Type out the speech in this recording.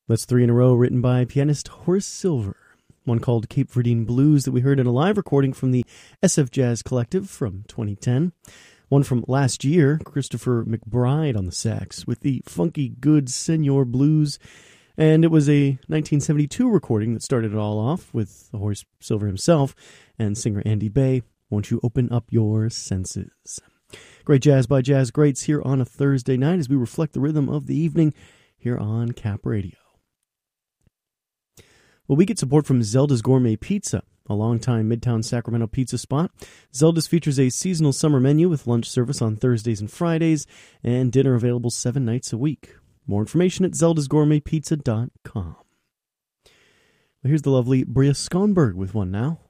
That's three in a row, written by pianist Horace Silver. One called Cape Verdean Blues that we heard in a live recording from the SF Jazz Collective from 2010. One from last year, Christopher McBride on the sax with the funky good Senor Blues. And it was a 1972 recording that started it all off with Horace Silver himself and singer Andy Bay. Won't you open up your senses? Great jazz by jazz greats here on a Thursday night as we reflect the rhythm of the evening here on Cap Radio. Well, we get support from Zelda's Gourmet Pizza, a longtime Midtown Sacramento pizza spot. Zelda's features a seasonal summer menu with lunch service on Thursdays and Fridays and dinner available 7 nights a week. More information at zeldasgourmetpizza.com. Well, here's the lovely Bria Skonberg with one now.